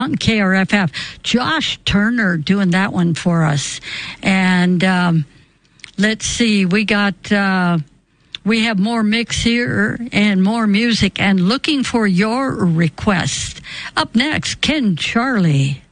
on KRFF. Josh Turner doing that one for us. And let's see, we have more mix here and more music and looking for your request. Up next, Ken Charlie.